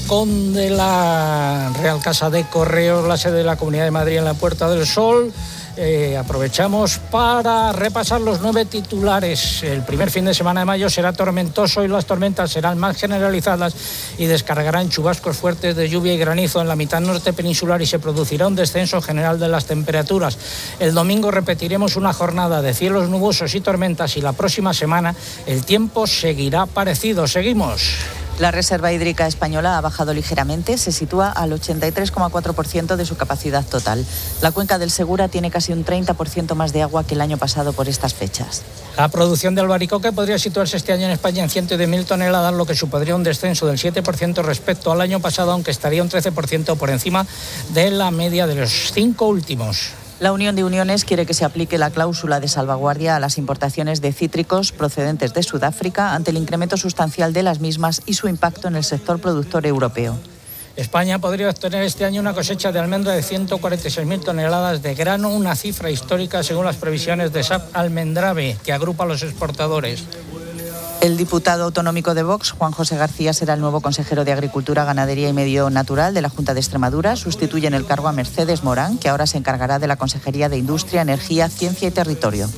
balcón de la Real Casa de Correos, la sede de la Comunidad de Madrid en la Puerta del Sol. Aprovechamos para repasar los 9 titulares. El primer fin de semana de mayo será tormentoso y las tormentas serán más generalizadas y descargarán chubascos fuertes de lluvia y granizo en la mitad norte peninsular y se producirá un descenso general de las temperaturas. El domingo repetiremos una jornada de cielos nubosos y tormentas y la próxima semana el tiempo seguirá parecido. Seguimos. La reserva hídrica española ha bajado ligeramente, se sitúa al 83,4% de su capacidad total. La cuenca del Segura tiene casi un 30% más de agua que el año pasado por estas fechas. La producción de albaricoque podría situarse este año en España en 110.000 toneladas, lo que supondría un descenso del 7% respecto al año pasado, aunque estaría un 13% por encima de la media de los 5 últimos. La Unión de Uniones quiere que se aplique la cláusula de salvaguardia a las importaciones de cítricos procedentes de Sudáfrica ante el incremento sustancial de las mismas y su impacto en el sector productor europeo. España podría obtener este año una cosecha de almendra de 146.000 toneladas de grano, una cifra histórica según las previsiones de SAP Almendrave, que agrupa a los exportadores. El diputado autonómico de Vox, Juan José García, será el nuevo consejero de Agricultura, Ganadería y Medio Natural de la Junta de Extremadura. Sustituye en el cargo a Mercedes Morán, que ahora se encargará de la Consejería de Industria, Energía, Ciencia y Territorio.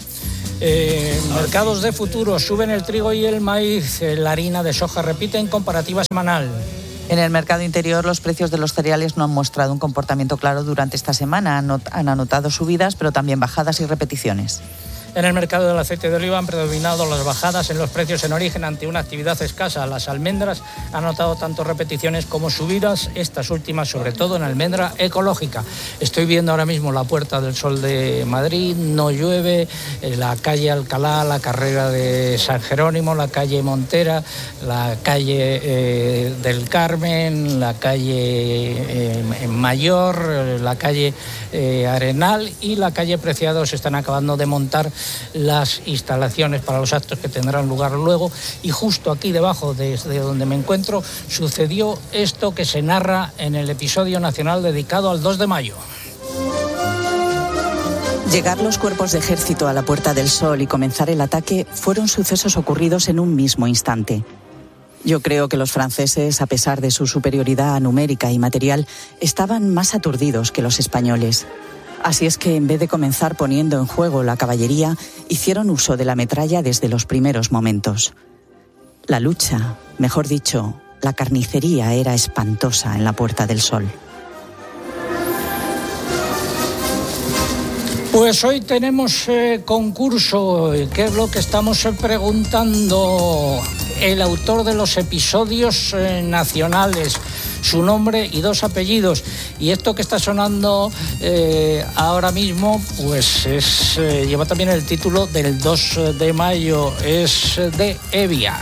Mercados de futuro, suben el trigo y el maíz, la harina de soja repite en comparativa semanal. En el mercado interior, los precios de los cereales no han mostrado un comportamiento claro durante esta semana. Han anotado subidas, pero también bajadas y repeticiones. En el mercado del aceite de oliva han predominado las bajadas en los precios en origen ante una actividad escasa. Las almendras han notado tanto repeticiones como subidas, estas últimas sobre todo en almendra ecológica. Estoy viendo ahora mismo la Puerta del Sol de Madrid, no llueve, la calle Alcalá, la carrera de San Jerónimo, la calle Montera, la calle del Carmen, la calle Mayor, la calle Arenal y la calle Preciado se están acabando de montar las instalaciones para los actos que tendrán lugar luego, y justo aquí debajo desde donde me encuentro sucedió esto que se narra en el episodio nacional dedicado al 2 de mayo. Llegar los cuerpos de ejército a la Puerta del Sol y comenzar el ataque fueron sucesos ocurridos en un mismo instante. Yo creo que los franceses, a pesar de su superioridad numérica y material, estaban más aturdidos que los españoles. Así es que, en vez de comenzar poniendo en juego la caballería, hicieron uso de la metralla desde los primeros momentos. La lucha, mejor dicho, la carnicería era espantosa en la Puerta del Sol. Pues hoy tenemos concurso. ¿Qué es lo que estamos preguntando? El autor de los episodios nacionales, su nombre y 2 apellidos. Y esto que está sonando ahora mismo, pues lleva también el título del 2 de mayo, es de Evia.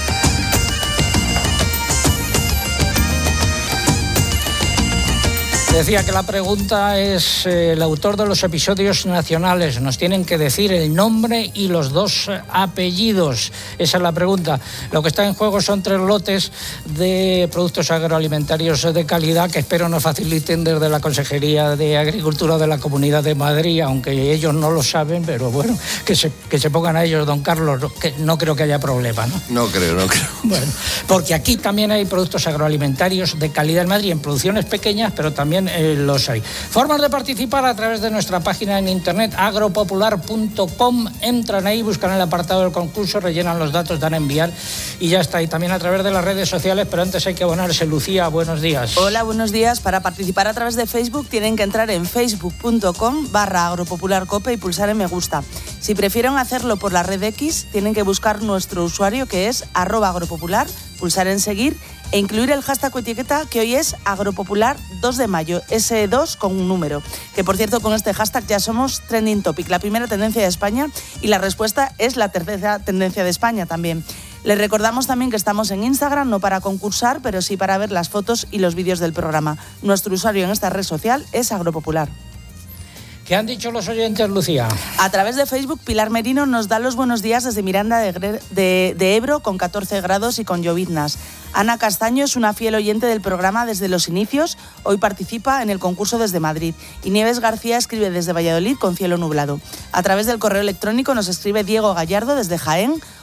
Decía que la pregunta es el autor de los episodios nacionales. Nos tienen que decir el nombre y los 2 apellidos. Esa es la pregunta. Lo que está en juego son 3 lotes de productos agroalimentarios de calidad que espero nos faciliten desde la Consejería de Agricultura de la Comunidad de Madrid, aunque ellos no lo saben, pero bueno, que se pongan a ellos, don Carlos, que no creo que haya problema, ¿no? No creo. Bueno, porque aquí también hay productos agroalimentarios de calidad en Madrid, en producciones pequeñas, pero también los hay. Formas de participar a través de nuestra página en internet agropopular.com. Entran ahí, buscan el apartado del concurso, rellenan los datos, dan a enviar y ya está. Y también a través de las redes sociales, pero antes hay que abonarse. Lucía, buenos días. Hola, buenos días. Para participar a través de Facebook tienen que entrar en facebook.com/agropopularcope y pulsar en me gusta. Si prefieren hacerlo por la red X, tienen que buscar nuestro usuario, que es @agropopular, pulsar en seguir e incluir el hashtag o etiqueta, que hoy es Agropopular 2 de mayo, S2 con un número. Que por cierto, con este hashtag ya somos trending topic, la primera tendencia de España, y la respuesta es la tercera tendencia de España también. Les recordamos también que estamos en Instagram, no para concursar, pero sí para ver las fotos y los vídeos del programa. Nuestro usuario en esta red social es Agropopular. ¿Qué han dicho los oyentes, Lucía? A través de Facebook, Pilar Merino nos da los buenos días desde Miranda de Ebro, con 14 grados y con lloviznas. Ana Castaño es una fiel oyente del programa desde los inicios, hoy participa en el concurso desde Madrid. Y Nieves García escribe desde Valladolid, con cielo nublado. A través del correo electrónico nos escribe Diego Gallardo desde Jaén.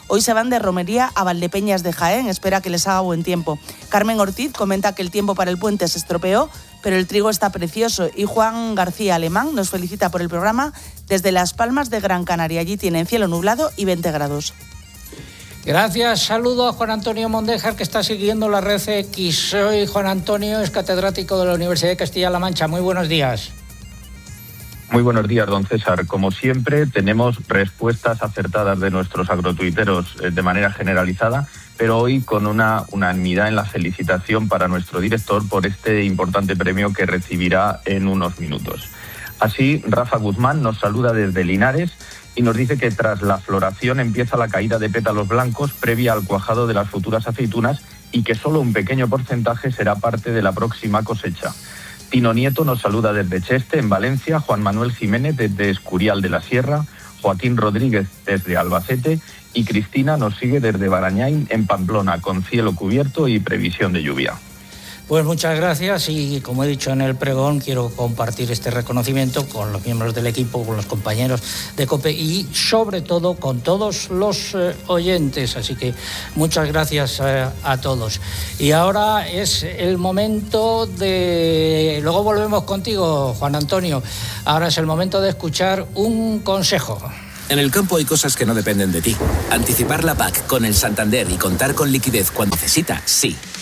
Hoy se van de romería a Valdepeñas de Jaén, espera que les haga buen tiempo. Carmen Ortiz comenta que el tiempo para el puente se estropeó, pero el trigo está precioso. Y Juan García Alemán nos felicita por el programa desde Las Palmas de Gran Canaria. Allí tienen cielo nublado y 20 grados. Gracias, saludo a Juan Antonio Mondejar, que está siguiendo la red X. Soy Juan Antonio, es catedrático de la Universidad de Castilla-La Mancha. Muy buenos días. Muy buenos días, don César. Como siempre, tenemos respuestas acertadas de nuestros agrotuiteros de manera generalizada, pero hoy con una unanimidad en la felicitación para nuestro director por este importante premio que recibirá en unos minutos. Así, Rafa Guzmán nos saluda desde Linares y nos dice que tras la floración empieza la caída de pétalos blancos previa al cuajado de las futuras aceitunas y que solo un pequeño porcentaje será parte de la próxima cosecha. Tino Nieto nos saluda desde Cheste, en Valencia, Juan Manuel Jiménez desde Escurial de la Sierra, Joaquín Rodríguez desde Albacete y Cristina nos sigue desde Barañáin, en Pamplona, con cielo cubierto y previsión de lluvia. Pues muchas gracias y, como he dicho en el pregón, quiero compartir este reconocimiento con los miembros del equipo, con los compañeros de COPE y, sobre todo, con todos los oyentes. Así que muchas gracias a todos. Y ahora es el momento de... Luego volvemos contigo, Juan Antonio. Ahora es el momento de escuchar un consejo. En el campo hay cosas que no dependen de ti. Anticipar la PAC con el Santander y contar con liquidez cuando necesita, sí.